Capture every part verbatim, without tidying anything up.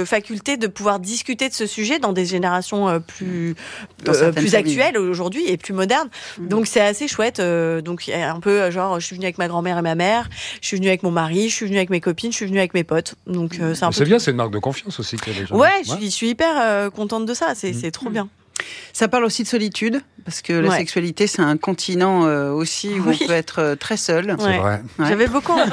faculté de pouvoir discuter de ce sujet dans des générations euh, plus, euh, plus actuelles aujourd'hui et plus modernes. Mmh. Donc c'est assez chouette. Euh, donc il y a un peu genre, je suis venue avec ma grand-mère et ma mère, je suis venue avec mon mari, je suis venue avec mes copines, je suis venue avec mes potes. Donc euh, c'est un c'est peu bien, c'est une marque de confiance aussi qu'il y a déjà. Ouais, ouais. Je, suis, je suis hyper euh, contente de ça. C'est, mmh. c'est trop bien. Ça parle aussi de solitude, parce que la ouais. sexualité, c'est un continent euh, aussi où oui. on peut être euh, très seul. C'est ouais. vrai. Ouais. J'avais beaucoup envie.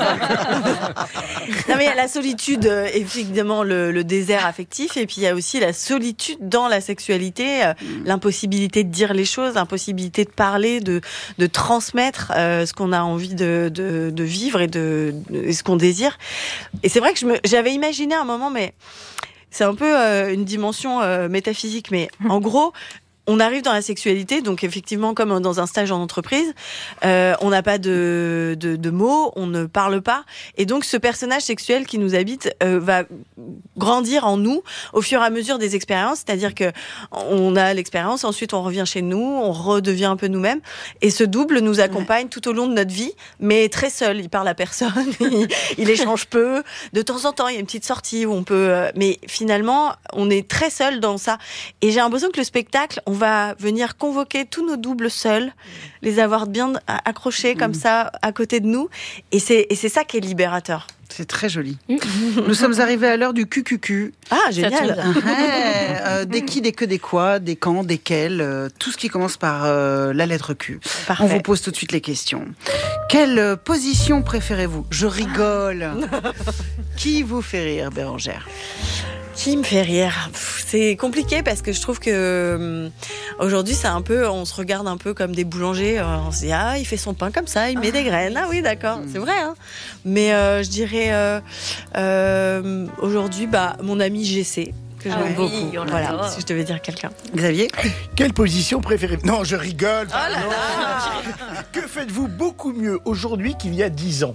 Non, mais il y a la solitude, euh, évidemment, le, le désert affectif, et puis il y a aussi la solitude dans la sexualité, euh, mmh. l'impossibilité de dire les choses, l'impossibilité de parler, de, de transmettre euh, ce qu'on a envie de, de, de vivre et, de, de, ce qu'on désire. Et c'est vrai que je me, j'avais imaginé un moment, mais... C'est un peu euh, une dimension euh, métaphysique, mais en gros, on arrive dans la sexualité, donc effectivement, comme dans un stage en entreprise, euh, on n'a pas de, de, de mots, on ne parle pas, et donc ce personnage sexuel qui nous habite euh, va grandir en nous au fur et à mesure des expériences, c'est-à-dire que on a l'expérience, ensuite on revient chez nous, on redevient un peu nous-mêmes, et ce double nous accompagne ouais. tout au long de notre vie, mais très seul, il parle à personne, il, il échange peu, de temps en temps il y a une petite sortie où on peut, euh, mais finalement on est très seul dans ça, et j'ai l'impression que le spectacle, on va venir convoquer tous nos doubles seuls, les avoir bien accrochés comme ça à côté de nous, et c'est, et c'est ça qui est libérateur. C'est très joli. Nous sommes arrivés à l'heure du Q Q Q. Ah, génial. Ouais, euh, des qui, des que, des quoi, des quand, desquels, euh, tout ce qui commence par euh, la lettre Q. Parfait. On vous pose tout de suite les questions. Quelle euh, position préférez-vous ? Je rigole. Qui vous fait rire, Bérangère ? Qui me fait rire ? C'est compliqué parce que je trouve que euh, aujourd'hui c'est un peu, on se regarde un peu comme des boulangers. Euh, on se dit ah il fait son pain comme ça, il met des graines. Ah oui d'accord, c'est vrai. Hein. Mais euh, je dirais euh, euh, aujourd'hui bah mon ami G C que j'aime ah oui, beaucoup. Voilà, si je devais dire quelqu'un. Xavier ? Quelle position préférez ? Non, je rigole. Oh là là. Que faites-vous beaucoup mieux aujourd'hui qu'il y a dix ans ?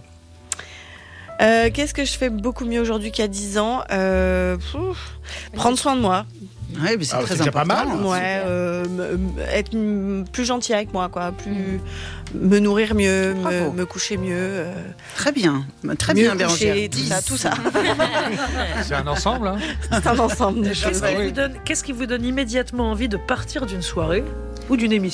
Euh, qu'est-ce que je fais beaucoup mieux aujourd'hui qu'il y a dix ans ? euh, pff, Prendre soin de moi. Ouais, mais c'est ah, très c'est important. Pas mal. Ouais, euh, être plus gentil avec moi, quoi. Plus mmh. me nourrir mieux, me, me coucher mieux. Euh, très bien, très bien, Bérangère. Tout ça, tout ça. C'est un ensemble, hein. C'est un ensemble de choses. Qu'est-ce qui, vous donne, qu'est-ce qui vous donne immédiatement envie de partir d'une soirée ou d'une émission ?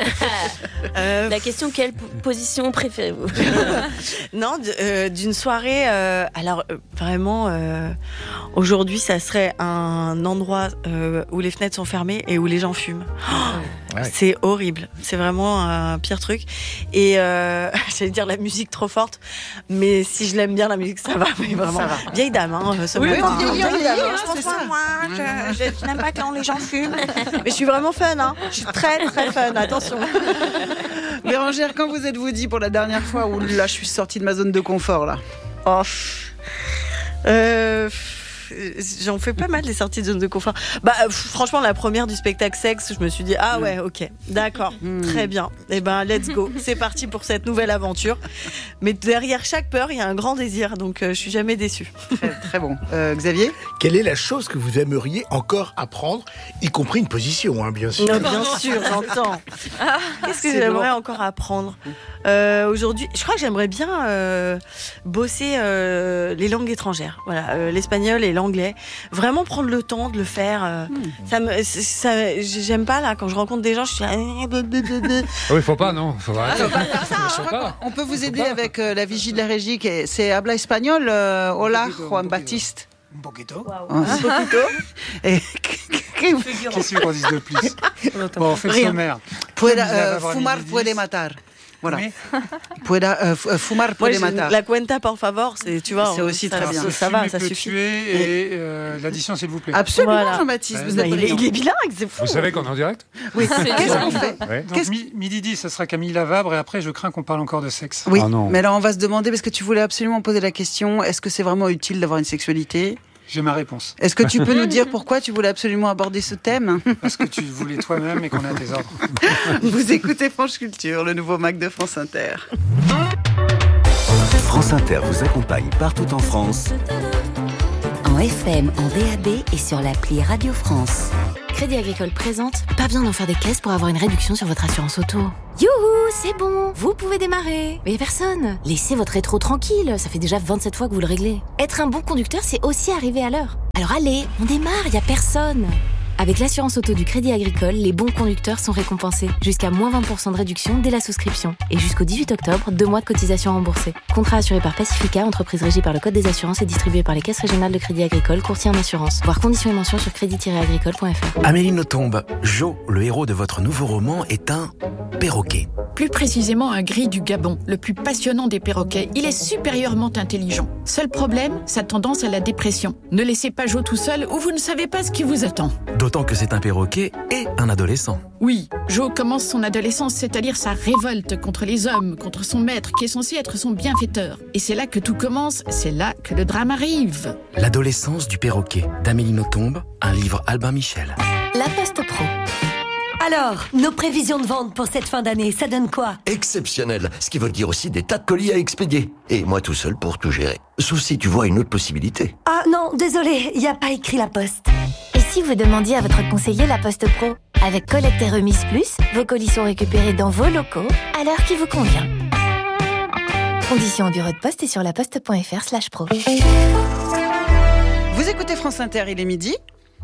euh, La question, quelle position préférez-vous ? Non, euh, d'une soirée. Euh, alors euh, vraiment, euh, aujourd'hui, ça serait un endroit euh, où les fenêtres sont fermées et où les gens fument. Oh, ouais. C'est horrible. C'est vraiment un pire truc. Et euh, j'allais dire la musique trop forte, mais si je l'aime bien la musique, ça va. Mais vraiment, ça va. Vieille dame, hein. Ce oui, moment, oui, vieille, vieille, dame. Je pense moi, je, je, je n'aime pas quand les gens fument. Mais je suis vraiment fun, hein. Je suis très très fun. Attention. Bérangère, quand vous êtes-vous dit pour la dernière fois où là, je suis sortie de ma zone de confort là ? Oh. Euh. J'en fais pas mal des sorties de zone de confort. Bah franchement la première du spectacle sexe, je me suis dit ah ouais ok d'accord mmh. très bien. Et ben let's go, c'est parti pour cette nouvelle aventure. Mais derrière chaque peur il y a un grand désir, donc euh, je suis jamais déçue. Très, très bon. Euh, Xavier ? Quelle est la chose que vous aimeriez encore apprendre, y compris une position, hein, bien sûr. Non, bien sûr, j'entends. Ah, qu'est-ce que c'est j'aimerais bon. encore apprendre euh, aujourd'hui ? Je crois que j'aimerais bien euh, bosser euh, les langues étrangères. Voilà, euh, l'espagnol et l'anglais. Vraiment prendre le temps de le faire. Euh, mmh. Ça me, ça, j'aime pas là quand je rencontre des gens, je suis. Ah oui, faut pas non. Faut pas. Ah, faut pas faire ça. Je crois qu'on peut vous aider avec euh, la vigie de la régie. Qui est, c'est habla espagnol. Euh, hola, Juan Baptiste. Un poquito. Wow. Un poquito. Et qu'est-ce qu'on dise de plus ? Bon, on fait le sommaire. Pueda, euh, fumar puede matar. Voilà. Pueda, euh, fumar puede matar. La cuenta, por favor, c'est, tu vois, c'est aussi ça, très bien. Ça, ça va, ça suffit. Tuer et euh, l'addition, s'il vous plaît. Absolument, voilà. Jean-Baptiste. Ouais. Vous êtes il, est, il est bilingue, c'est fou. Vous savez qu'on est en direct ? Oui. Qu'est-ce qu'on fait ? Ouais. Donc, Qu'est-ce... midi dix, ça sera Camille Lavabre, et après, je crains qu'on parle encore de sexe. Oui, oh non. mais là, on va se demander, parce que tu voulais absolument poser la question, est-ce que c'est vraiment utile d'avoir une sexualité ? J'ai ma réponse. Est-ce que tu peux nous dire pourquoi tu voulais absolument aborder ce thème ? Parce que tu voulais toi-même et qu'on est à tes ordres. Vous écoutez France Culture, le nouveau Mac de France Inter. France Inter vous accompagne partout en France. En F M, en D A B et sur l'appli Radio France. Crédit Agricole présente, pas besoin d'en faire des caisses pour avoir une réduction sur votre assurance auto. Youhou, c'est bon, vous pouvez démarrer. Mais personne. Laissez votre rétro tranquille, ça fait déjà vingt-sept fois que vous le réglez. Être un bon conducteur, c'est aussi arriver à l'heure. Alors allez, on démarre, y a personne. Avec l'assurance auto du Crédit Agricole, les bons conducteurs sont récompensés. Jusqu'à moins vingt pour cent de réduction dès la souscription. Et jusqu'au dix-huit octobre, deux mois de cotisation remboursée. Contrat assuré par Pacifica, entreprise régie par le Code des assurances et distribué par les caisses régionales de Crédit Agricole, courtier en assurance. Voir conditions et mentions sur crédit tiret agricole point f r. Amélie Nothomb, Jo, le héros de votre nouveau roman, est un perroquet. Plus précisément un gris du Gabon, le plus passionnant des perroquets. Il est supérieurement intelligent. Seul problème, sa tendance à la dépression. Ne laissez pas Jo tout seul ou vous ne savez pas ce qui vous attend. D'autant que c'est un perroquet et un adolescent. Oui, Jo commence son adolescence, c'est-à-dire sa révolte contre les hommes, contre son maître qui est censé être son bienfaiteur. Et c'est là que tout commence, c'est là que le drame arrive. L'adolescence du perroquet, d'Amélie Nothomb, un livre Albin Michel. La Poste Pro. Alors, nos prévisions de vente pour cette fin d'année, ça donne quoi? Exceptionnel, ce qui veut dire aussi des tas de colis à expédier. Et moi tout seul pour tout gérer. Sauf si tu vois une autre possibilité. Ah non, désolé, il n'y a pas écrit La Poste. Et si vous demandiez à votre conseiller La Poste Pro? Avec collecte et remise plus, vos colis sont récupérés dans vos locaux à l'heure qui vous convient. Conditions au bureau de poste et sur laposte.fr slash pro. Vous écoutez France Inter, il est midi.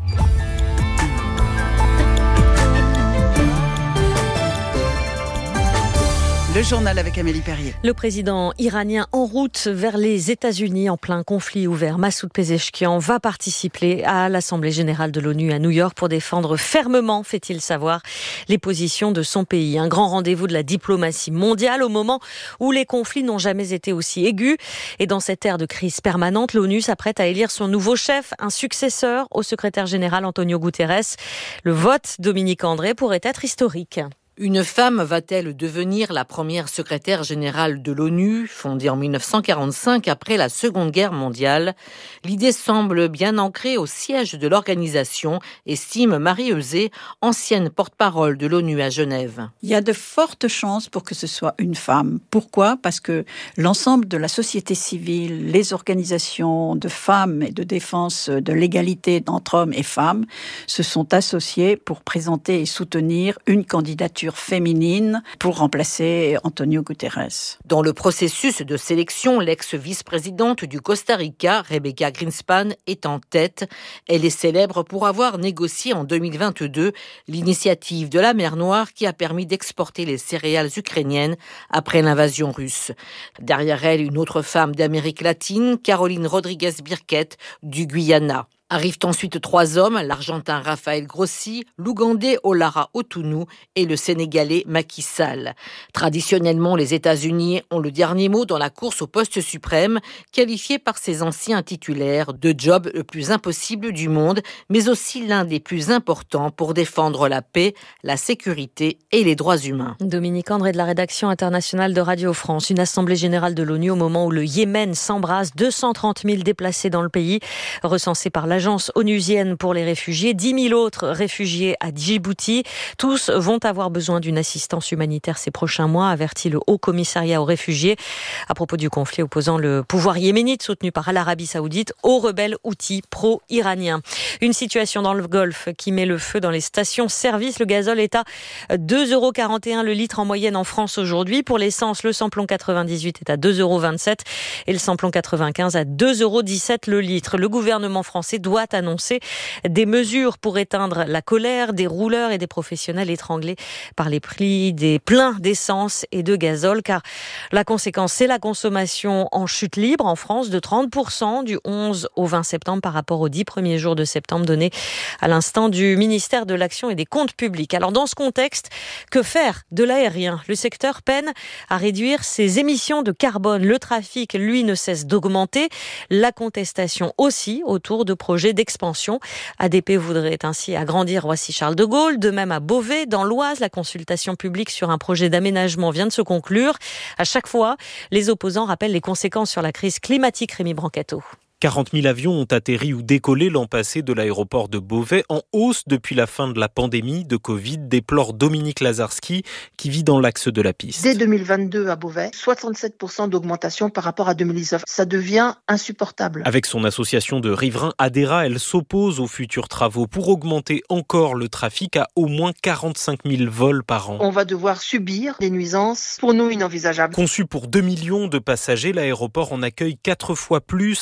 Le journal avec Amélie Perrier. Le président iranien en route vers les États-Unis en plein conflit ouvert, Massoud Pezeshkian, va participer à l'Assemblée générale de l'ONU à New York pour défendre fermement, fait-il savoir, les positions de son pays. Un grand rendez-vous de la diplomatie mondiale au moment où les conflits n'ont jamais été aussi aigus. Et dans cette ère de crise permanente, l'ONU s'apprête à élire son nouveau chef, un successeur au secrétaire général Antonio Guterres. Le vote, Dominique André, pourrait être historique. Une femme va-t-elle devenir la première secrétaire générale de l'ONU, fondée en mille neuf cent quarante-cinq après la Seconde Guerre mondiale? L'idée semble bien ancrée au siège de l'organisation, estime Marie Euzet, ancienne porte-parole de l'ONU à Genève. Il y a de fortes chances pour que ce soit une femme. Pourquoi? Parce que l'ensemble de la société civile, les organisations de femmes et de défense de l'égalité entre hommes et femmes se sont associées pour présenter et soutenir une candidature féminine pour remplacer Antonio Guterres. Dans le processus de sélection, l'ex-vice-présidente du Costa Rica, Rebecca Greenspan, est en tête. Elle est célèbre pour avoir négocié en deux mille vingt-deux l'initiative de la mer Noire qui a permis d'exporter les céréales ukrainiennes après l'invasion russe. Derrière elle, une autre femme d'Amérique latine, Caroline Rodriguez Birquet, du Guyana. Arrivent ensuite trois hommes, l'Argentin Rafael Grossi, l'Ougandais Olara Otunu et le Sénégalais Macky Sall. Traditionnellement, les États-Unis ont le dernier mot dans la course au poste suprême, qualifié par ses anciens titulaires de job le plus impossible du monde, mais aussi l'un des plus importants pour défendre la paix, la sécurité et les droits humains. Dominique André de la rédaction internationale de Radio France. Une assemblée générale de l'ONU au moment où le Yémen s'embrase, deux cent trente mille déplacés dans le pays, recensés par la L'agence onusienne pour les réfugiés, dix mille autres réfugiés à Djibouti. Tous vont avoir besoin d'une assistance humanitaire ces prochains mois, avertit le Haut Commissariat aux réfugiés à propos du conflit opposant le pouvoir yéménite soutenu par l'Arabie Saoudite aux rebelles houthis pro-iraniens. Une situation dans le Golfe qui met le feu dans les stations-service. Le gazole est à deux euros quarante et un le litre en moyenne en France aujourd'hui. Pour l'essence, le samplon quatre-vingt-dix-huit est à deux euros vingt-sept et le samplon quatre-vingt-quinze à deux euros dix-sept le litre. Le gouvernement français doit doit annoncer des mesures pour éteindre la colère des rouleurs et des professionnels étranglés par les prix des pleins d'essence et de gazole, car la conséquence, c'est la consommation en chute libre en France de trente pour cent du onze au vingt septembre par rapport aux dix premiers jours de septembre donnés à l'instant du ministère de l'Action et des Comptes publics. Alors dans ce contexte, que faire de l'aérien? Le secteur peine à réduire ses émissions de carbone. Le trafic, lui, ne cesse d'augmenter. La contestation aussi autour de projets d'expansion. A D P voudrait ainsi agrandir Roissy-Charles de Gaulle, de même à Beauvais. Dans l'Oise, la consultation publique sur un projet d'aménagement vient de se conclure. À chaque fois, les opposants rappellent les conséquences sur la crise climatique. Rémi Brancato. quarante mille avions ont atterri ou décollé l'an passé de l'aéroport de Beauvais, en hausse depuis la fin de la pandémie de Covid, déplore Dominique Lazarski, qui vit dans l'axe de la piste. Dès deux mille vingt-deux à Beauvais, soixante-sept pour cent d'augmentation par rapport à deux mille dix-neuf. Ça devient insupportable. Avec son association de riverains Adera, elle s'oppose aux futurs travaux pour augmenter encore le trafic à au moins quarante-cinq mille vols par an. On va devoir subir des nuisances pour nous inenvisageables. Conçu pour deux millions de passagers, l'aéroport en accueille quatre fois plus, répond l'ex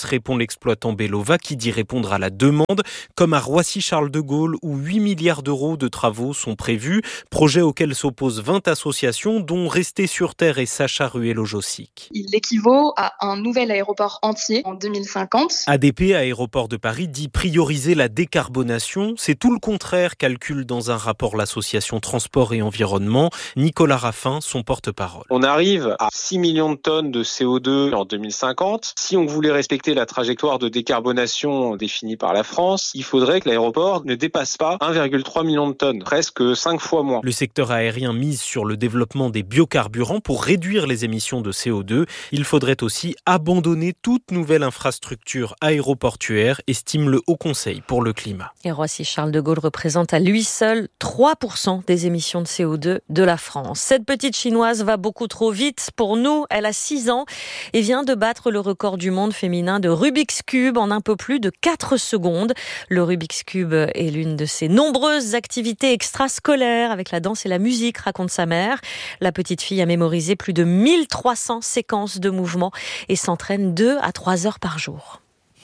l'exploitant Belova qui dit répondre à la demande, comme à Roissy-Charles de Gaulle où huit milliards d'euros de travaux sont prévus, projet auquel s'opposent vingt associations dont Rester sur Terre et Sacha Ruello-Jossic. Il équivaut à un nouvel aéroport entier en deux mille cinquante. A D P, Aéroport de Paris, dit prioriser la décarbonation. C'est tout le contraire, calcule dans un rapport l'association Transport et Environnement. Nicolas Raffin, son porte-parole. On arrive à six millions de tonnes de C O deux en deux mille cinquante. Si on voulait respecter la trajectoire de décarbonation définie par la France, il faudrait que l'aéroport ne dépasse pas un virgule trois million de tonnes, presque cinq fois moins. Le secteur aérien mise sur le développement des biocarburants pour réduire les émissions de C O deux. Il faudrait aussi abandonner toute nouvelle infrastructure aéroportuaire, estime le Haut Conseil pour le climat. Et Roissy-Charles de Gaulle représente à lui seul trois pour cent des émissions de C O deux de la France. Cette petite chinoise va beaucoup trop vite pour nous. Elle a six ans et vient de battre le record du monde féminin de Rubik's Cube en un peu plus de quatre secondes. Le Rubik's Cube est l'une de ses nombreuses activités extrascolaires avec la danse et la musique, raconte sa mère. La petite fille a mémorisé plus de mille trois cents séquences de mouvements et s'entraîne deux à trois heures par jour.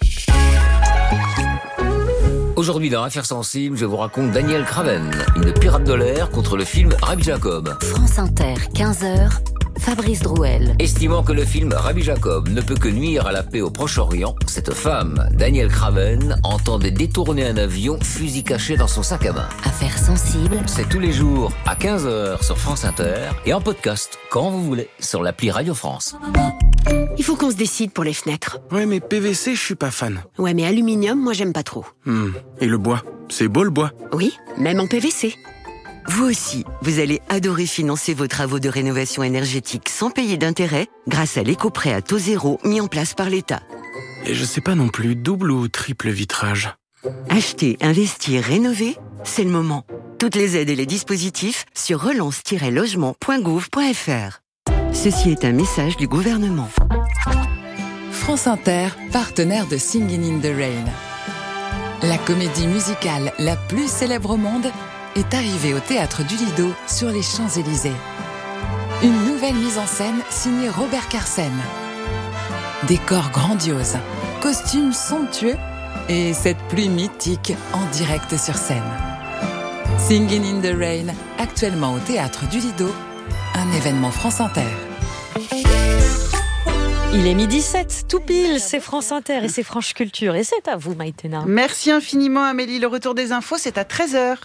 Aujourd'hui dans Affaires sensibles, je vous raconte Daniel Craven, une pirate de l'air contre le film Rabbi Jacob. France Inter, quinze heures, Fabrice Drouel. Estimant que le film Rabbi Jacob ne peut que nuire à la paix au Proche-Orient, cette femme, Daniel Craven, entendait détourner un avion, fusil caché dans son sac à main. Affaires sensibles, c'est tous les jours à quinze heures sur France Inter et en podcast quand vous voulez sur l'appli Radio France. Il faut qu'on se décide pour les fenêtres. Ouais, mais P V C, je suis pas fan. Ouais, mais aluminium, moi j'aime pas trop. Hmm. Et le bois, c'est beau le bois. Oui, même en P V C. Vous aussi, vous allez adorer financer vos travaux de rénovation énergétique sans payer d'intérêt grâce à l'éco-prêt à taux zéro mis en place par l'État. Et je sais pas non plus, double ou triple vitrage. Acheter, investir, rénover, c'est le moment. Toutes les aides et les dispositifs sur relance tiret logement point gouv point f r. Ceci est un message du gouvernement. France Inter, partenaire de Singin' in the Rain. La comédie musicale la plus célèbre au monde est arrivée au Théâtre du Lido sur les Champs-Élysées. Une nouvelle mise en scène signée Robert Carsen. Décor grandiose, costumes somptueux et cette pluie mythique en direct sur scène. Singin' in the Rain, actuellement au Théâtre du Lido, un événement France Inter. Il est midi sept, tout pile, c'est France Inter et c'est Franche Culture. Et c'est à vous, Maïtena. Merci infiniment, Amélie. Le retour des infos, c'est à treize heures.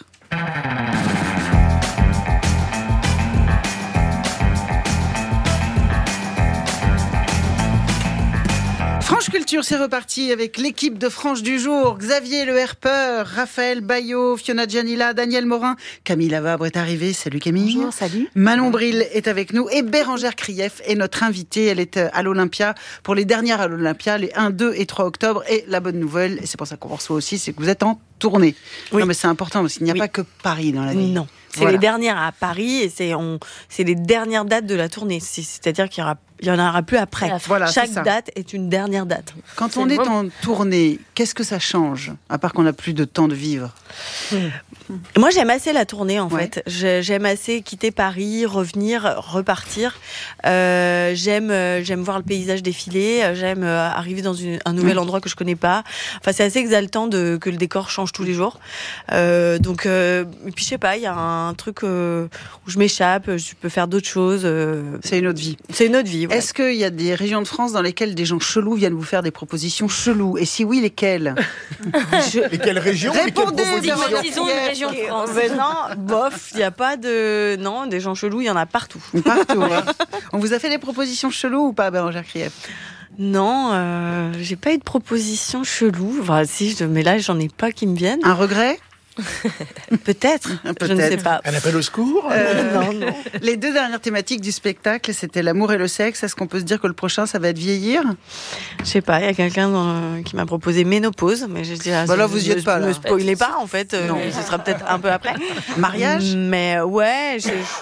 Franche Culture, c'est reparti avec l'équipe de Franche du jour. Xavier Le Herpeur, Raphaël Baillot, Fiona Gianilla, Daniel Morin. Camille Lavabre est arrivée. Salut Camille. Bonjour, salut. Manon Bril est avec nous et Bérangère Krief est notre invitée. Elle est à l'Olympia pour les dernières à l'Olympia, les un, deux et trois octobre. Et la bonne nouvelle, et c'est pour ça qu'on vous reçoit aussi, c'est que vous êtes en tournée. Oui. Non mais c'est important parce qu'il n'y a oui. pas que Paris dans la vie. Non. C'est voilà. Les dernières à Paris et c'est, on, c'est les dernières dates de la tournée. C'est-à-dire qu'il y aura Il n'y en aura plus après. Voilà, Chaque date est une dernière date. Quand on est en tournée, qu'est-ce que ça change, à part qu'on n'a plus de temps de vivre ? Moi, j'aime assez la tournée, en Ouais. fait. J'aime assez quitter Paris, revenir, repartir. Euh, j'aime, j'aime voir le paysage défiler. J'aime arriver dans une, un nouvel endroit que je connais pas. Enfin, c'est assez exaltant de, que le décor change tous les jours. Euh, donc, euh, et puis je sais pas, il y a un truc euh, où je m'échappe, je peux faire d'autres choses. Euh, c'est une autre vie. C'est une autre vie. Ouais. Est-ce qu'il y a des régions de France dans lesquelles des gens chelous viennent vous faire des propositions cheloues ? Et si oui, lesquelles ? je... Et quelles régions ? Répondez, stigmatisons une région de France. Ben non, bof, il n'y a pas de... Non, des gens chelous, il y en a partout. Partout, hein. On vous a fait des propositions cheloues ou pas, Bérangère Krief ? Non, euh, j'ai pas eu de propositions cheloues. Enfin, si, je... mais là, j'en ai pas qui me viennent. Un regret ? Peut-être, Peut-être, je ne sais pas. Un appel au secours euh, Non, non. Les deux dernières thématiques du spectacle, c'était l'amour et le sexe. Est-ce qu'on peut se dire que le prochain, ça va être vieillir ? Je sais pas, il y a quelqu'un dans... qui m'a proposé ménopause, mais je dis... Bah là, vous y êtes me, pas, là. Ne spoilez pas, en fait. Non. Ce sera peut-être un peu après. Mariage ? Mais ouais, je...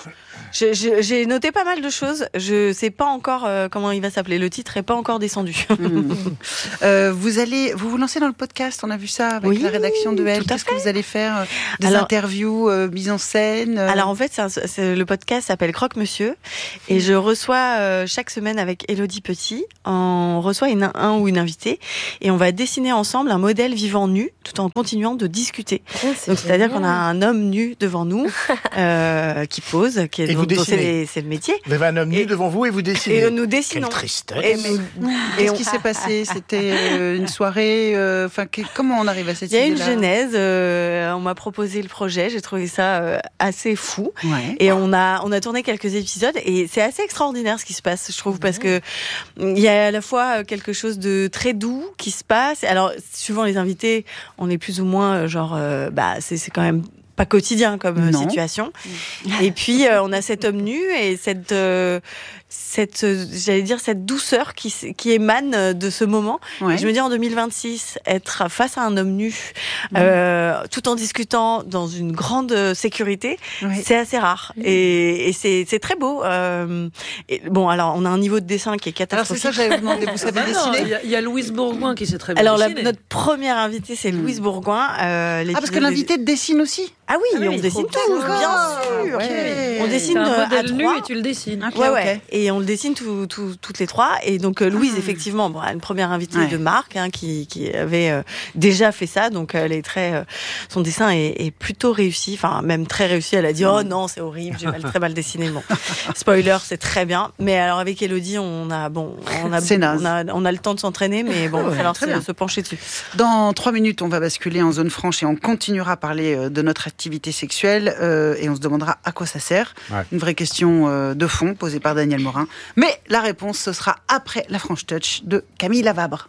je, je, j'ai noté pas mal de choses. Je sais pas encore euh, comment il va s'appeler. Le titre est pas encore descendu. Mmh. euh, vous allez, vous vous lancez dans le podcast. On a vu ça avec oui, la rédaction de Elle. Qu'est-ce que vous allez faire? Des alors, interviews, euh, mise en scène. Euh... Alors en fait, c'est un, c'est, le podcast s'appelle Croque Monsieur et je reçois euh, chaque semaine avec Élodie Petit, on reçoit une, un ou une invitée et on va dessiner ensemble un modèle vivant nu, tout en continuant de discuter. Oh, c'est Donc c'est-à-dire qu'on a un homme nu devant nous euh, qui pose, qui est, et vous dont dessinez. C'est, c'est le métier. Vous avez un homme nu et, devant vous et vous dessinez. Et nous dessinons. Quelle tristesse. Et nous, Qu'est-ce qui s'est passé? C'était une soirée. Enfin, euh, comment on arrive à cette idée-là? Il y a une genèse. Euh, on m'a proposé le projet. J'ai trouvé ça euh, assez fou. Ouais. Et on a on a tourné quelques épisodes et c'est assez extraordinaire ce qui se passe, je trouve, parce que il y a à la fois quelque chose de très doux qui se passe. Alors, suivant les invités, on est plus ou moins genre, euh, bah, c'est c'est quand même pas quotidien comme non. situation. Et puis euh, on a cet homme nu et cette euh, cette j'allais dire cette douceur qui qui émane de ce moment. Ouais. Et je me dis en deux mille vingt-six être face à un homme nu mmh. euh, tout en discutant dans une grande sécurité, ouais. c'est assez rare mmh. et, et c'est c'est très beau. Euh, et bon alors on a un niveau de dessin qui est catastrophique. Alors c'est ça que j'avais demandé. Vous savez dessiner? Il y, a, il y a Louise Bourgoin qui sait très bien alors, dessiner. Alors notre première invitée c'est Louise Bourgoin. Euh, ah parce que l'invité dessine aussi. Ah oui, ah oui on dessine tout, bien sûr. Okay. On dessine un modèle à nu trois. Et tu le dessines. Okay, ouais, okay. ouais. Et on le dessine tout, tout, toutes les trois. Et donc euh, Louise, mmh. effectivement, bon, une première invitée ouais. de marque hein, qui, qui avait euh, déjà fait ça. Donc elle est très, euh, son dessin est, est plutôt réussi, enfin même très réussi. Elle a dit mmh. oh non c'est horrible, j'ai mal, très mal dessiné. Bon, spoiler, c'est très bien. Mais alors avec Élodie, on a bon, on a, on a, on a le temps de s'entraîner, mais bon, il va falloir se, se pencher dessus. Dans trois minutes, on va basculer en zone franche et on continuera à parler de notre activité sexuelle. Euh, et on se demandera à quoi ça sert. Ouais. Une vraie question euh, de fond posée par Daniel Morin. Mais la réponse, ce sera après la French Touch de Camille Lavabre.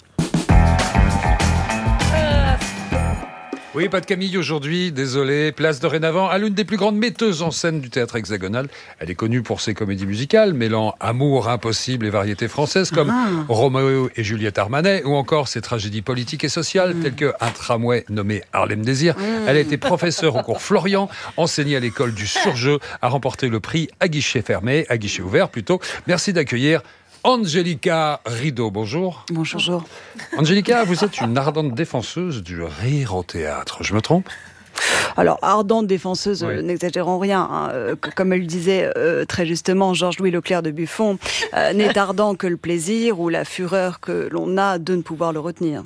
Oui, pas de Camille aujourd'hui, désolé. Place dorénavant à l'une des plus grandes metteuses en scène du théâtre hexagonal. Elle est connue pour ses comédies musicales, mêlant amour impossible et variétés françaises comme ah. Roméo et Juliette Armanet, ou encore ses tragédies politiques et sociales, mmh. telles que Un tramway nommé Harlem Désir. Mmh. Elle a été professeure au cours Florian, enseignée à l'école du surjeu, a remporté le prix à guichet fermé, à guichet ouvert plutôt. Merci d'accueillir Angélica Rideau, bonjour. Bonjour. Angélica, vous êtes une ardente défenseuse du rire au théâtre, je me trompe ? Alors, ardente défenseuse, oui. euh, n'exagérons rien. Hein. Euh, comme elle le disait euh, très justement, Georges-Louis Leclerc de Buffon, euh, n'est ardent que le plaisir ou la fureur que l'on a de ne pouvoir le retenir.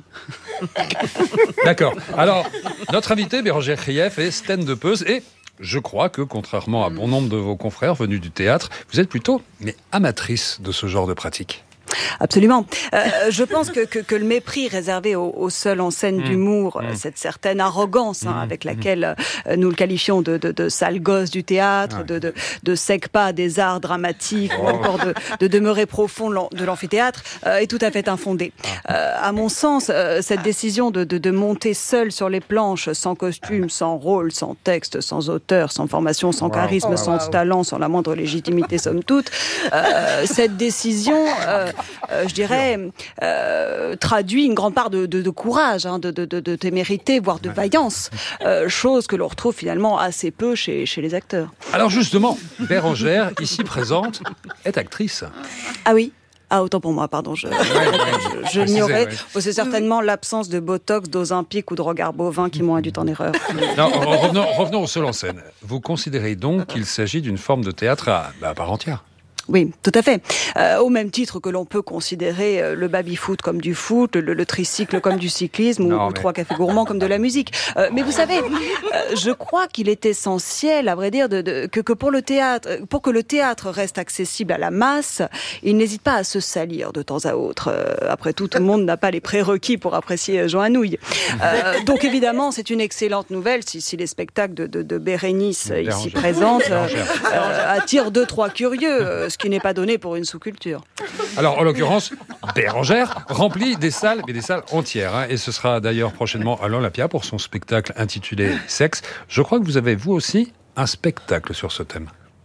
D'accord. Alors, notre invitée, Bérangère Krief, est stand-upeuse et... je crois que, contrairement à bon nombre de vos confrères venus du théâtre, vous êtes plutôt mais amatrice de ce genre de pratique. Absolument. Euh, je pense que, que, que le mépris réservé aux, aux seuls en scène mmh. d'humour, mmh. cette certaine arrogance hein, mmh. avec laquelle euh, nous le qualifions de, de, de sale gosse du théâtre, ouais. de, de, de sec-pas des arts dramatiques, oh. ou encore de, de demeurer profond de l'amphithéâtre, euh, est tout à fait infondée. Euh, à mon sens, euh, cette décision de, de, de monter seul sur les planches, sans costume, sans rôle, sans texte, sans auteur, sans formation, sans wow. charisme, oh, sans wow. talent, sans la moindre légitimité, somme toute, euh, cette décision... Euh, Euh, je dirais, euh, traduit une grande part de, de, de courage, hein, de, de, de témérité, voire de vaillance, euh, chose que l'on retrouve finalement assez peu chez, chez les acteurs. Alors justement, Bérangère, ici présente, est actrice. Ah oui. Ah, autant pour moi, pardon, je, je, je l'ignorais. Ouais. C'est certainement l'absence de botox, d'Ozempic ou de regard bovin qui m'ont induit en erreur. Non, revenons, revenons au seul en scène. Vous considérez donc qu'il s'agit d'une forme de théâtre à, bah, à part entière ? Oui, tout à fait. Euh, au même titre que l'on peut considérer euh, le baby-foot comme du foot, le, le tricycle comme du cyclisme, non, ou, mais... ou trois cafés gourmands comme de la musique. Euh, mais vous savez, euh, je crois qu'il est essentiel, à vrai dire, de, de, que, que pour le théâtre, pour que le théâtre reste accessible à la masse, il n'hésite pas à se salir de temps à autre. Euh, après tout, tout le monde n'a pas les prérequis pour apprécier Jean Anouilh. Euh, donc évidemment, c'est une excellente nouvelle si, si les spectacles de, de, de Bérénice, Bérangère. ici présentes, euh, euh, attirent deux, trois curieux. Euh, ce qui n'est pas donné pour une sous-culture. Alors, en l'occurrence, Bérangère remplit des salles, mais des salles entières. Hein, et ce sera d'ailleurs prochainement à l'Olympia pour son spectacle intitulé Sexe. Je crois que vous avez, vous aussi, un spectacle sur ce thème. Alors,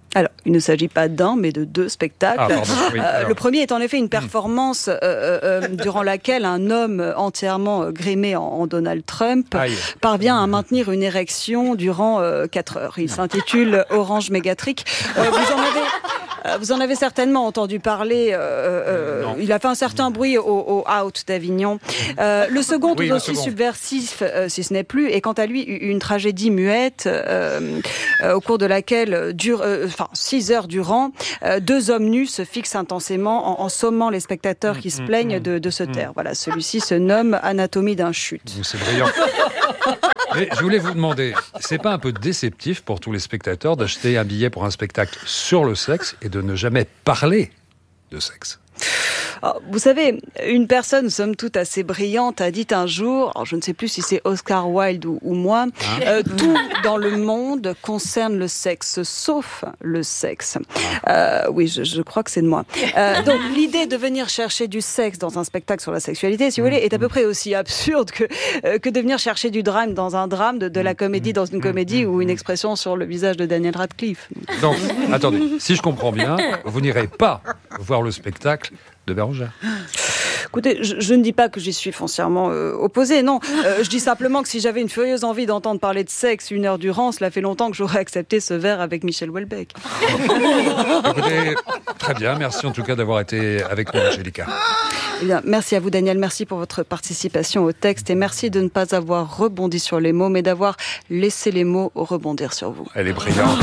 Il ne s'agit pas d'un, mais de deux spectacles. Ah, pardon, oui, euh, alors. Le premier est en effet une performance euh, euh, durant laquelle un homme entièrement grimé en, en Donald Trump Aïe. parvient à maintenir une érection durant euh, quatre heures. Il s'intitule Orange Mégatrick. Euh, vous en avez... Vous en avez certainement entendu parler. Euh, euh, il a fait un certain bruit au, au Out d'Avignon. Euh, le second, tout oui, aussi second. subversif, euh, si ce n'est plus, est quant à lui une tragédie muette euh, euh, au cours de laquelle, dure, euh, enfin, six heures durant, euh, deux hommes nus se fixent intensément en, en sommant les spectateurs qui se plaignent de, de se taire. Voilà, celui-ci se nomme Anatomie d'un chute. C'est brillant. Mais je voulais vous demander, c'est pas un peu déceptif pour tous les spectateurs d'acheter un billet pour un spectacle sur le sexe et de ne jamais parler de sexe ? Alors, vous savez, une personne, somme toute assez brillante, a dit un jour, alors je ne sais plus si c'est Oscar Wilde ou, ou moi, hein euh, tout dans le monde concerne le sexe, sauf le sexe. Euh, oui, je, je crois que c'est de moi. Euh, donc l'idée de venir chercher du sexe dans un spectacle sur la sexualité, si vous voulez, est à peu près aussi absurde que, euh, que de venir chercher du drame dans un drame, de, de la comédie dans une comédie, ou une expression sur le visage de Daniel Radcliffe. Donc, attendez, si je comprends bien, vous n'irez pas voir le spectacle de Bérengère. Écoutez, je, je ne dis pas que j'y suis foncièrement euh, opposée, non. Euh, je dis simplement que si j'avais une furieuse envie d'entendre parler de sexe une heure durant, cela fait longtemps que j'aurais accepté ce verre avec Michel Houellebecq. Écoutez, très bien, merci en tout cas d'avoir été avec nous, Angélica. Eh bien, merci à vous, Daniel, merci pour votre participation au texte et merci de ne pas avoir rebondi sur les mots, mais d'avoir laissé les mots rebondir sur vous. Elle est brillante.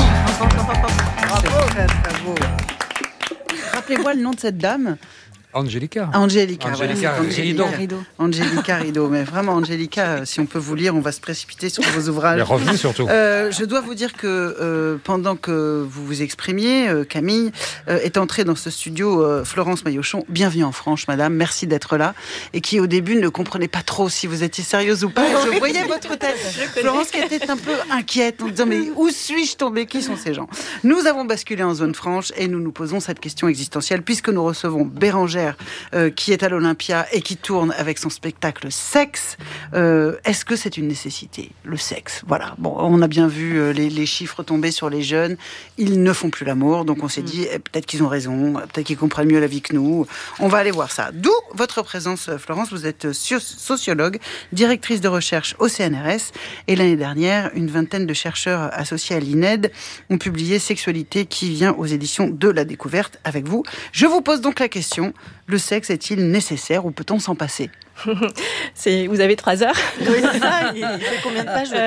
Bravo, bravo. Rappelez-moi le nom de cette dame. Angélica. Angélica, Angélica voilà. Rideau. Rideau. Angélica Rideau. Mais vraiment, Angélica, si on peut vous lire, on va se précipiter sur vos ouvrages. Mais revenez surtout. Euh, je dois vous dire que euh, pendant que vous vous exprimiez, euh, Camille euh, est entrée dans ce studio euh, Florence Maillochon. Bienvenue en France, madame. Merci d'être là. Et qui, au début, ne comprenait pas trop si vous étiez sérieuse ou pas. Je voyais votre tête. Florence qui était un peu inquiète en disant, mais où suis-je tombée? Qui sont ces gens? Nous avons basculé en zone franche et nous nous posons cette question existentielle puisque nous recevons Bérengère Euh, qui est à l'Olympia et qui tourne avec son spectacle Sexe. Euh, est-ce que c'est une nécessité, le sexe? Voilà. Bon, on a bien vu euh, les, les chiffres tomber sur les jeunes. Ils ne font plus l'amour, donc on s'est dit eh, peut-être qu'ils ont raison, peut-être qu'ils comprennent mieux la vie que nous. On va aller voir ça. D'où votre présence, Florence. Vous êtes sociologue, directrice de recherche au C N R S, et l'année dernière, une vingtaine de chercheurs associés à l'I N E D ont publié Sexualité, qui vient aux éditions de La Découverte avec vous. Je vous pose donc la question. Le sexe est-il nécessaire ou peut-on s'en passer? C'est, vous avez trois heures. Oui, c'est ça. Il fait combien de pages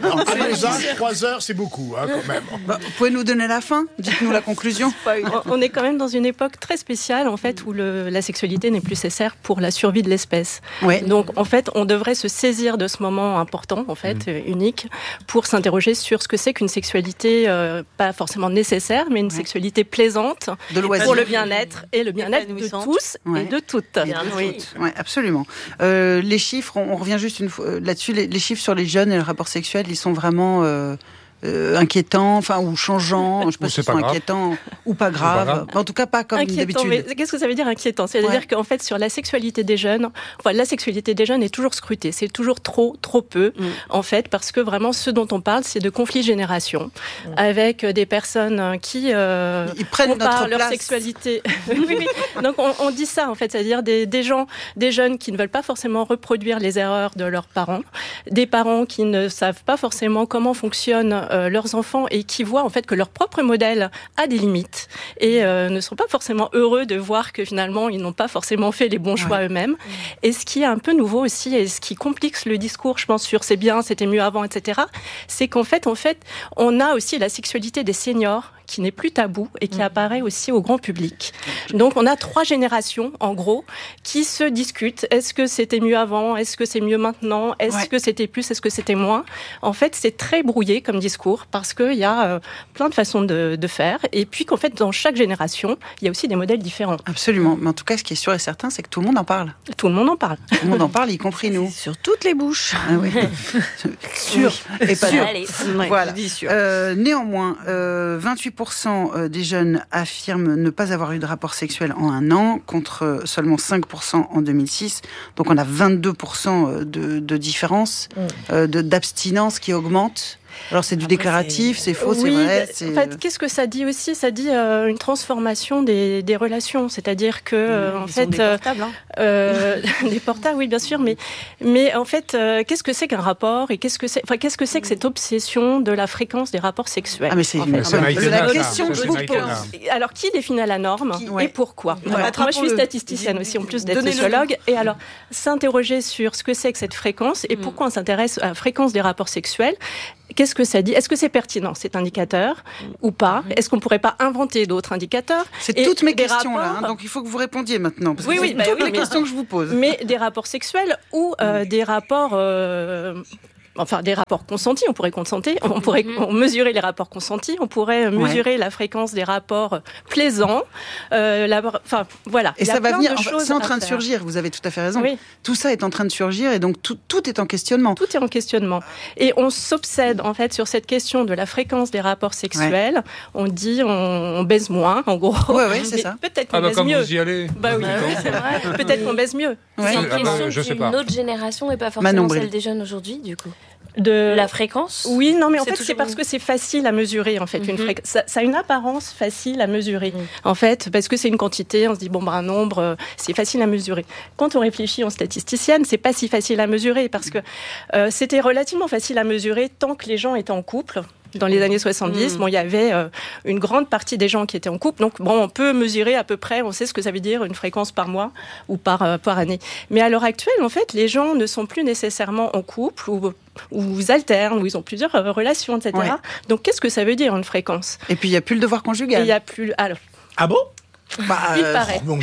euh, Trois heures, c'est beaucoup, hein, quand même. Bah, vous pouvez nous donner la fin? Dites-nous la conclusion. On est quand même dans une époque très spéciale, en fait, où le, la sexualité n'est plus nécessaire pour la survie de l'espèce. Ouais. Donc, en fait, on devrait se saisir de ce moment important, en fait, mmh. unique, pour s'interroger sur ce que c'est qu'une sexualité euh, pas forcément nécessaire, mais une ouais. sexualité plaisante de pour le bien-être et le bien-être de tous ouais. et de toutes. Et de oui. Oui, absolument. Euh, les chiffres, on, on revient juste une fois euh, là-dessus. Les, les chiffres sur les jeunes et le rapport sexuel, ils sont vraiment euh, euh, inquiétants, enfin ou changeants. Je ne sais pas s'ils sont inquiétants ou pas graves. Pas grave. En tout cas, pas comme inquiétant, d'habitude. Mais qu'est-ce que ça veut dire inquiétant? C'est-à-dire ouais. qu'en fait, sur la sexualité des jeunes, enfin, la sexualité des jeunes est toujours scrutée. C'est toujours trop, trop peu, mm. en fait, parce que vraiment, ce dont on parle, c'est de conflits génération, mm. avec des personnes qui euh, ils prennent comparent notre leur place. Sexualité. oui, oui. Donc, on, on dit ça, en fait, c'est-à-dire des, des gens, des jeunes qui ne veulent pas forcément reproduire les erreurs de leurs parents, des parents qui ne savent pas forcément comment fonctionnent euh, leurs enfants et qui voient en fait que leur propre modèle a des limites et euh, ne sont pas forcément heureux de voir que finalement ils n'ont pas forcément fait les bons choix ouais. eux-mêmes. Et ce qui est un peu nouveau aussi et ce qui complique le discours, je pense, sur c'est bien, c'était mieux avant, et cetera, c'est qu'en fait, en fait, on a aussi la sexualité des seniors qui n'est plus tabou et qui mmh. apparaît aussi au grand public. Donc on a trois générations, en gros, qui se discutent. Est-ce que c'était mieux avant? Est-ce que c'est mieux maintenant? Est-ce ouais. que c'était plus? Est-ce que c'était moins? En fait, c'est très brouillé comme discours parce qu'il y a euh, plein de façons de, de faire et puis qu'en fait, dans chaque génération, il y a aussi des modèles différents. Absolument. Mais en tout cas, ce qui est sûr et certain, c'est que tout le monde en parle. Tout le monde en parle. Tout le monde en parle, y compris nous. Sur toutes les bouches. Ah oui. Sûr. Oui. Et pas sûr. Voilà. Euh, néanmoins, euh, vingt-huit pour cent des jeunes affirment ne pas avoir eu de rapport sexuel en un an, contre seulement cinq pour cent en deux mille six. Donc on a vingt-deux pour cent de, de différence, mmh. euh, de, d'abstinence qui augmente. Alors c'est du Après, déclaratif, c'est, c'est faux, oui, c'est vrai. Bah, c'est... En fait, qu'est-ce que ça dit aussi ? Ça dit euh, une transformation des, des relations, c'est-à-dire que euh, mmh, en ils fait, sont des portables, hein. euh, des portables, oui, bien sûr, mais mais en fait, euh, qu'est-ce que c'est qu'un rapport et qu'est-ce que c'est, enfin, qu'est-ce que c'est que cette obsession de la fréquence des rapports sexuels ? Ah mais c'est, en une... fait. c'est, c'est la question que je vous pose. Alors, qui définit la norme qui, ouais. et pourquoi ? ouais. Alors, moi, je suis statisticienne aussi, en plus d'être sociologue, et alors s'interroger sur ce que c'est que cette fréquence et mmh. pourquoi on s'intéresse à la fréquence des rapports sexuels. Qu'est-ce que ça dit ? Est-ce que c'est pertinent, cet indicateur, mmh. ou pas ? Est-ce qu'on ne pourrait pas inventer d'autres indicateurs ? C'est et toutes mes questions, rapports... là, hein, donc il faut que vous répondiez maintenant, parce oui, que oui, c'est bah, toutes oui, les mais... questions que je vous pose. Mais des rapports sexuels ou euh, mmh. des rapports... Euh... Enfin, des rapports consentis, on pourrait consentir, on pourrait mm-hmm. mesurer les rapports consentis, on pourrait mesurer ouais. la fréquence des rapports plaisants. Euh, la, enfin, voilà. Et ça va venir, enfin, c'est en train de surgir, vous avez tout à fait raison. Oui. Tout ça est en train de surgir et donc tout, tout est en questionnement. Tout est en questionnement. Et on s'obsède en fait sur cette question de la fréquence des rapports sexuels. Ouais. On dit on, on baise moins, en gros. Oui, ouais, c'est ça. Peut-être qu'on ah bah baise comme mieux. Vous y allez. Bah oui, c'est vrai. Peut-être qu'on baise mieux. Ouais. C'est une question ah bah, je sais d'une autre génération et pas forcément celle des jeunes aujourd'hui, du coup. De la fréquence. Oui, non, mais en fait, c'est parce que c'est facile à mesurer. En fait, mm-hmm. une fréquence, ça, ça a une apparence facile à mesurer. Mm. En fait, parce que c'est une quantité, on se dit bon, bah, un nombre, c'est facile à mesurer. Quand on réfléchit en statisticienne, c'est pas si facile à mesurer parce que euh, c'était relativement facile à mesurer tant que les gens étaient en couple. Dans les années soixante-dix, mmh. bon, il y avait euh, une grande partie des gens qui étaient en couple. Donc, bon, on peut mesurer à peu près, on sait ce que ça veut dire, une fréquence par mois ou par, euh, par année. Mais à l'heure actuelle, en fait, les gens ne sont plus nécessairement en couple ou, ou alternent, ou ils ont plusieurs euh, relations, et cetera. Ouais. Donc, qu'est-ce que ça veut dire, une fréquence ? Et puis, il n'y a plus le devoir conjugal. Il n'y a plus... Alors, ah bon ? Bah, il euh, paraît. Oh,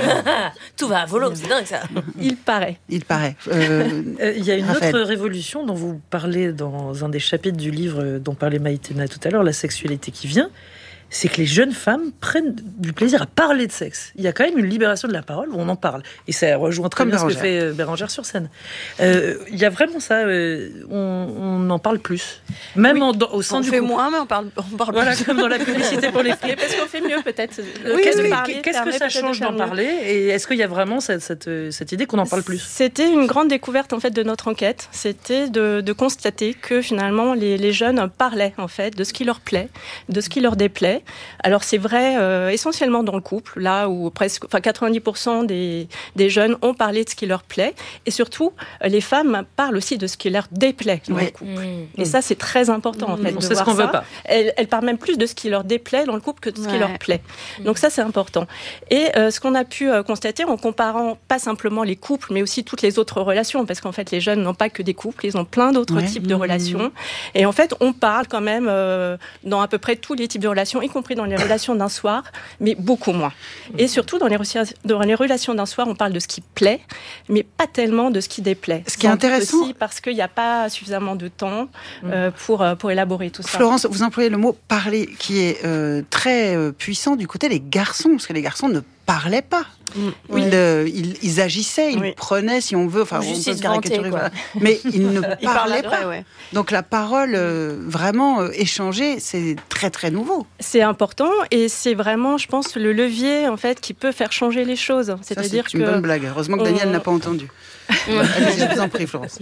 tout va à volo, c'est dingue ça. Il paraît. Il paraît. Euh, euh, il y a une Raphaël. autre révolution dont vous parlez dans un des chapitres du livre dont parlait Maïtena tout à l'heure, La sexualité qui vient. C'est que les jeunes femmes prennent du plaisir à parler de sexe. Il y a quand même une libération de la parole où on en parle. Et ça rejoint très Comme bien Bérangère. Ce que fait Bérangère sur scène. Euh, il y a vraiment ça, euh, on, on en parle plus. Même oui. en, dans, au sein on du fait couple. moins, mais on parle, on parle voilà, plus. Comme dans la publicité pour les filles. Parce qu'on fait mieux, peut-être. Oui, qu'est-ce oui, parler, qu'est-ce que ça change d'en parler ? Et est-ce qu'il y a vraiment cette, cette, cette idée qu'on en parle plus ? C'était une grande découverte, en fait, de notre enquête. C'était de, de constater que, finalement, les, les jeunes parlaient, en fait, de ce qui leur plaît, de ce qui leur déplaît. Alors, c'est vrai euh, essentiellement dans le couple, là où presque, enfin quatre-vingt-dix pour cent des, des jeunes ont parlé de ce qui leur plaît, et surtout euh, les femmes parlent aussi de ce qui leur déplaît dans ouais. le couple. Mmh. Et ça c'est très important en fait. Mmh. de C'est voir ce qu'on ça. veut pas. Elles, elles parlent même plus de ce qui leur déplaît dans le couple que de ce ouais. qui leur plaît. Mmh. Donc ça c'est important. Et euh, ce qu'on a pu euh, constater en comparant pas simplement les couples, mais aussi toutes les autres relations, parce qu'en fait les jeunes n'ont pas que des couples, ils ont plein d'autres ouais. types de relations. Et en fait on parle quand même euh, dans à peu près tous les types de relations, y compris dans les relations d'un soir, mais beaucoup moins. Et surtout, dans les, dans les relations d'un soir, on parle de ce qui plaît, mais pas tellement de ce qui déplaît. Ce qui est intéressant... aussi parce qu'il n'y a pas suffisamment de temps euh, pour, pour élaborer tout ça. Florence, vous employez le mot « parler » qui est euh, très euh, puissant du côté des garçons, parce que les garçons ne parlaient pas. Oui. Ils, euh, ils, ils agissaient, ils oui. prenaient, si on veut, enfin, on peut caricaturer, voilà. Mais ils ne ils parlaient pas. Après, ouais. Donc la parole, euh, vraiment euh, échangée, c'est très très nouveau. C'est important et c'est vraiment, je pense, le levier en fait qui peut faire changer les choses. C'est-à-dire Ça, c'est une que bonne blague. Heureusement que Daniel on... n'a pas entendu. Allez, je vous en prie, Florence.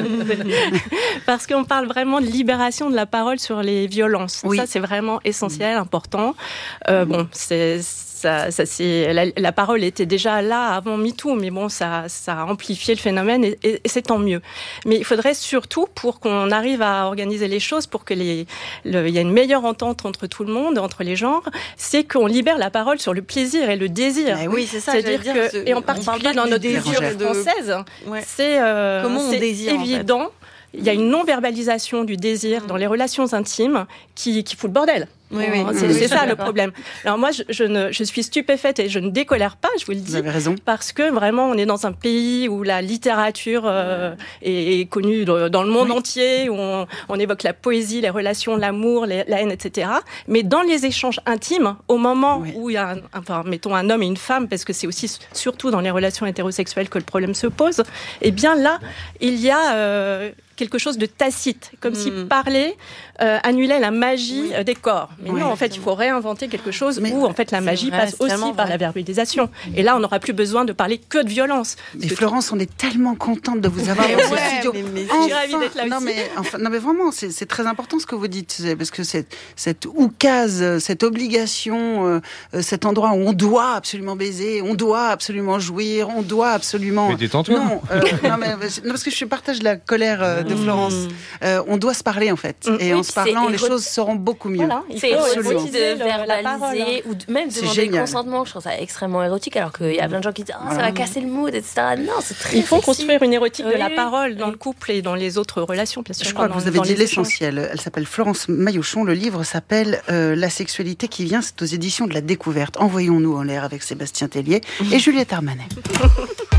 Parce qu'on parle vraiment de libération de la parole sur les violences. Oui. Ça, c'est vraiment essentiel, mmh. important. Euh, mmh. Bon, c'est Ça, ça, c'est, la, la parole était déjà là avant MeToo, mais bon, ça, ça a amplifié le phénomène et, et, et c'est tant mieux. Mais il faudrait surtout, pour qu'on arrive à organiser les choses, pour que les, le, il y ait une meilleure entente entre tout le monde, entre les genres, c'est qu'on libère la parole sur le plaisir et le désir. Mais oui, c'est ça. C'est-à-dire dire que, et en particulier dans notre culture française, de... ouais. c'est, euh, Comment on c'est désire, évident. En fait. Il y a une non-verbalisation du désir mmh. dans les relations intimes qui, qui fout le bordel. Oui, oui. C'est, c'est ça le problème. Alors moi, je, je, ne, je suis stupéfaite et je ne décolère pas, je vous le dis. Vous avez raison. Parce que vraiment, on est dans un pays où la littérature euh, est, est connue dans le monde oui. entier, où on, on évoque la poésie, les relations, l'amour, les, la haine, et cetera. Mais dans les échanges intimes, au moment oui. où il y a, un, enfin, mettons un homme et une femme, parce que c'est aussi surtout dans les relations hétérosexuelles que le problème se pose, eh bien là, il y a... Euh, quelque chose de tacite, comme mmh. si parler euh, annulait la magie oui. des corps. Mais oui. non, en fait, il faut réinventer quelque chose mais où en fait la magie passe aussi par vrai. la verbalisation. Et là, on n'aura plus besoin de parler que de violence. Mais Florence, on est tellement contente de vous avoir dans ce studio. Mais, mais enfin, je suis ravie d'être là non, aussi. Mais, enfin, non, mais vraiment, c'est, c'est très important ce que vous dites, parce que cette, cette oukase, cette obligation, euh, cet endroit où on doit absolument baiser, on doit absolument jouir, on doit absolument. Mais détends-toi. Non, euh, non, mais, non, parce que je partage la colère euh, de Florence. Mmh. Euh, on doit se parler en fait, mmh. et oui, en se parlant, les choses seront beaucoup mieux. Voilà, il faut érotiser de verbaliser ou de, même c'est demander génial. le consentement. Je trouve ça extrêmement érotique, alors qu'il y a plein de gens qui disent oh, ça va casser le mood, et cetera. Non, c'est très. Il faut sexy. construire une érotique oui, de la oui, parole oui. dans le couple et dans les autres relations, bien sûr. Je crois dans, que vous avez dit l'essentiel. échanges. Elle s'appelle Florence Maillochon. Le livre s'appelle euh, La sexualité qui vient. C'est aux éditions de La Découverte. Envoyons-nous en l'air avec Sébastien Tellier et Juliette Armanet.